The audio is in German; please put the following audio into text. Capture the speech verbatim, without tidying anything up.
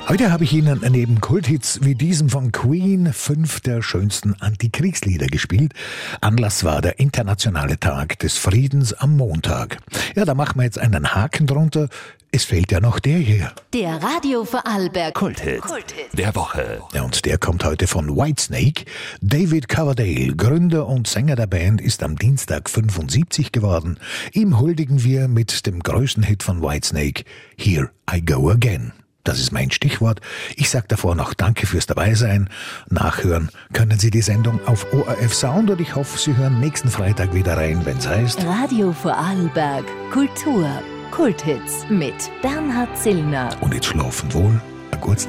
Heute habe ich Ihnen neben Kulthits wie diesem von Queen fünf der schönsten Antikriegslieder gespielt. Anlass war der internationale Tag des Friedens am Montag. Ja, da machen wir jetzt einen Haken drunter. Es fehlt ja noch der hier. Der Radio Vorarlberg Kulthit der Woche. Ja, und der kommt heute von Whitesnake. David Coverdale, Gründer und Sänger der Band, ist am Dienstag fünfundsiebzig geworden. Ihm huldigen wir mit dem größten Hit von Whitesnake, Here I Go Again. Das ist mein Stichwort. Ich sage davor noch Danke fürs Dabeisein. Nachhören können Sie die Sendung auf O R F Sound und ich hoffe, Sie hören nächsten Freitag wieder rein, wenn es heißt Radio Vorarlberg Kultur Kulthits mit Bernhard Zillner. Und jetzt schlafen wohl. Ein gutes